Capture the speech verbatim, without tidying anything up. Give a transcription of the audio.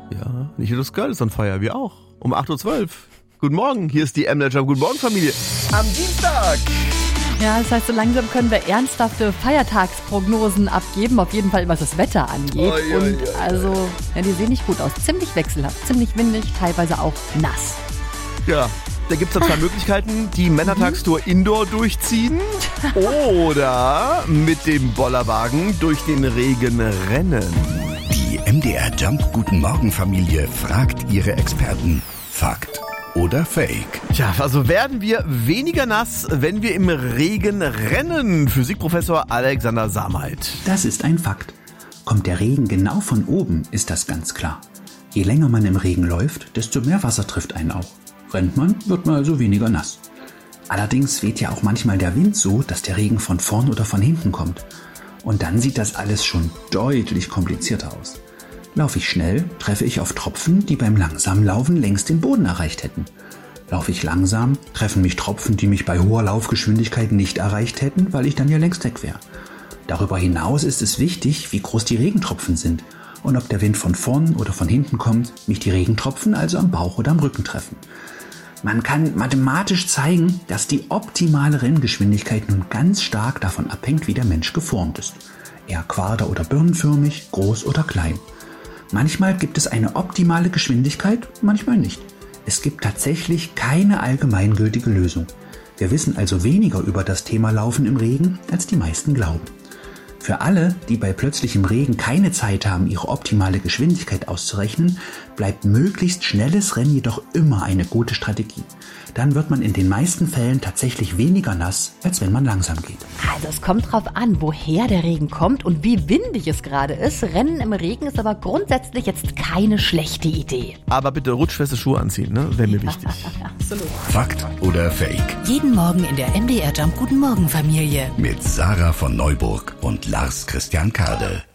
Ja, nicht nur das Girl ist on fire, wir auch. Um acht Uhr zwölf. Guten Morgen, hier ist die M L Jump. Guten Morgen, Familie. Am Dienstag. Ja, das heißt, so langsam können wir ernsthafte Feiertagsprognosen abgeben, auf jeden Fall, was das Wetter angeht. Oi, oi, Und oi, also, ja, die sehen nicht gut aus. Ziemlich wechselhaft, ziemlich windig, teilweise auch nass. Ja, da gibt es da zwei Möglichkeiten. Die Männertagstour Indoor durchziehen oder mit dem Bollerwagen durch den Regen rennen. Die M D R Jump Guten Morgen Familie fragt ihre Experten. Fakt oder Fake? Tja, also werden wir weniger nass, wenn wir im Regen rennen? Physikprofessor Alexander Sameit. Das ist ein Fakt. Kommt der Regen genau von oben, ist das ganz klar. Je länger man im Regen läuft, desto mehr Wasser trifft einen auch. Rennt man, wird man also weniger nass. Allerdings weht ja auch manchmal der Wind so, dass der Regen von vorn oder von hinten kommt. Und dann sieht das alles schon deutlich komplizierter aus. Laufe ich schnell, treffe ich auf Tropfen, die beim langsamen Laufen längst den Boden erreicht hätten. Laufe ich langsam, treffen mich Tropfen, die mich bei hoher Laufgeschwindigkeit nicht erreicht hätten, weil ich dann ja längst weg wäre. Darüber hinaus ist es wichtig, wie groß die Regentropfen sind und ob der Wind von vorn oder von hinten kommt, mich die Regentropfen also am Bauch oder am Rücken treffen. Man kann mathematisch zeigen, dass die optimale Renngeschwindigkeit nun ganz stark davon abhängt, wie der Mensch geformt ist. Eher quader- oder birnenförmig, groß oder klein. Manchmal gibt es eine optimale Geschwindigkeit, manchmal nicht. Es gibt tatsächlich keine allgemeingültige Lösung. Wir wissen also weniger über das Thema Laufen im Regen, als die meisten glauben. Für alle, die bei plötzlichem Regen keine Zeit haben, ihre optimale Geschwindigkeit auszurechnen, bleibt möglichst schnelles Rennen jedoch immer eine gute Strategie. Dann wird man in den meisten Fällen tatsächlich weniger nass, als wenn man langsam geht. Also es kommt drauf an, woher der Regen kommt und wie windig es gerade ist. Rennen im Regen ist aber grundsätzlich jetzt keine schlechte Idee. Aber bitte rutschfeste Schuhe anziehen, ne? Wäre mir wichtig. Absolut. Fakt oder Fake? Jeden Morgen in der M D R Jump Guten Morgen Familie. Mit Sarah von Neuburg und Lars Christian Kade.